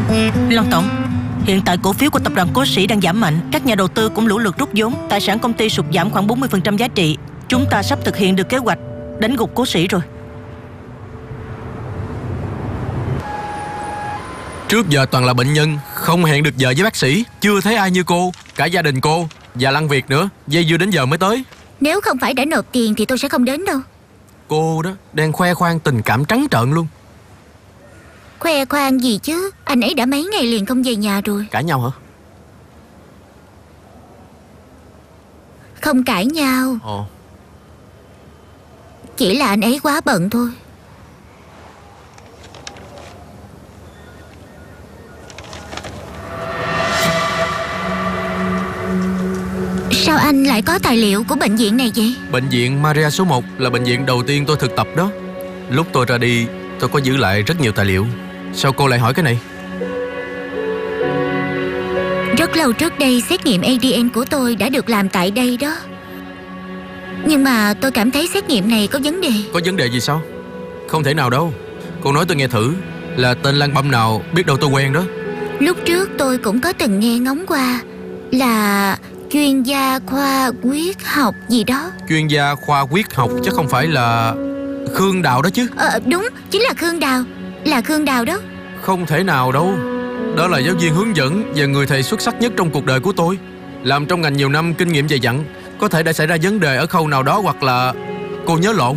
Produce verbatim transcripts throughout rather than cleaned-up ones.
Lăng tổng, hiện tại cổ phiếu của tập đoàn Cố Sĩ đang giảm mạnh. Các nhà đầu tư cũng lũ lượt rút vốn. Tài sản công ty sụt giảm khoảng bốn mươi phần trăm giá trị. Chúng ta sắp thực hiện được kế hoạch đánh gục Cố Sĩ rồi. Trước giờ toàn là bệnh nhân, không hẹn được giờ với bác sĩ. Chưa thấy ai như cô. Cả gia đình cô và Lăng Việt nữa, dây dưa đến giờ mới tới. Nếu không phải đã nộp tiền thì tôi sẽ không đến đâu. Cô đó đang khoe khoang tình cảm trắng trợn luôn. Khoe khoang gì chứ, anh ấy đã mấy ngày liền không về nhà rồi. Cãi nhau hả? Không cãi nhau. Ồ. Chỉ là anh ấy quá bận thôi. Sao anh lại có tài liệu của bệnh viện này vậy? Bệnh viện Maria số một là bệnh viện đầu tiên tôi thực tập đó. Lúc tôi ra đi, tôi có giữ lại rất nhiều tài liệu. Sao cô lại hỏi cái này? Rất lâu trước đây xét nghiệm a đê en của tôi đã được làm tại đây đó. Nhưng mà tôi cảm thấy xét nghiệm này có vấn đề. Có vấn đề gì sao? Không thể nào đâu. Cô nói tôi nghe thử. Là tên Lan Băm nào, biết đâu tôi quen đó. Lúc trước tôi cũng có từng nghe ngóng qua. Là chuyên gia khoa huyết học gì đó. Chuyên gia khoa huyết học chắc không phải là Khương Đào đó chứ? Ờ đúng, chính là Khương Đào. Là Khương Đào đó. Không thể nào đâu. Đó là giáo viên hướng dẫn và người thầy xuất sắc nhất trong cuộc đời của tôi. Làm trong ngành nhiều năm, kinh nghiệm dày dặn. Có thể đã xảy ra vấn đề ở khâu nào đó, hoặc là cô nhớ lộn.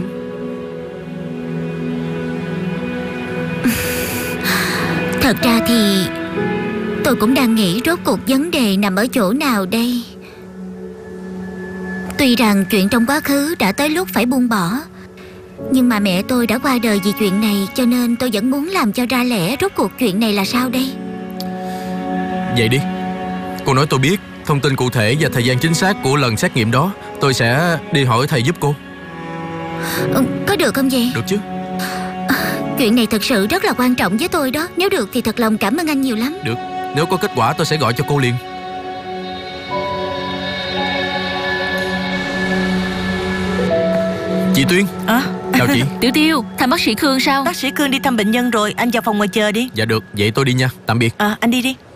Thật ra thì tôi cũng đang nghĩ rốt cuộc vấn đề nằm ở chỗ nào đây. Tuy rằng chuyện trong quá khứ đã tới lúc phải buông bỏ, nhưng mà mẹ tôi đã qua đời vì chuyện này, cho nên tôi vẫn muốn làm cho ra lẽ rốt cuộc chuyện này là sao đây. Vậy đi, cô nói tôi biết thông tin cụ thể và thời gian chính xác của lần xét nghiệm đó. Tôi sẽ đi hỏi thầy giúp cô. Ừ, có được không vậy? Được chứ. Chuyện này thật sự rất là quan trọng với tôi đó. Nếu được thì thật lòng cảm ơn anh nhiều lắm. Được, nếu có kết quả tôi sẽ gọi cho cô liền. Chị Tuyên. À? Chào chị. Tiểu Tiêu, thăm bác sĩ Khương sao? Bác sĩ Khương đi thăm bệnh nhân rồi, anh vào phòng ngoài chờ đi. Dạ được, vậy tôi đi nha, tạm biệt. À, anh đi đi.